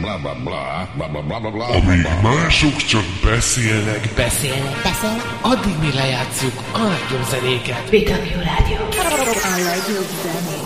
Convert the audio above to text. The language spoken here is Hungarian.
Amíg mások csak beszélnek, addig mi lejátszuk a legjobb zenéket. Békavió Rádió. A legjobb zenéket.